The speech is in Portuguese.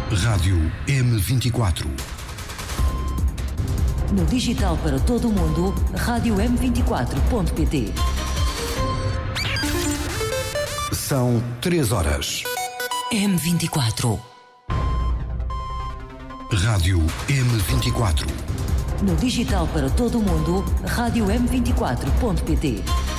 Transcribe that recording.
Rádio M24. No digital para todo o mundo, rádio M24.pt. São 3 horas. M24. Rádio M24. No digital para todo o mundo, rádio M24.pt.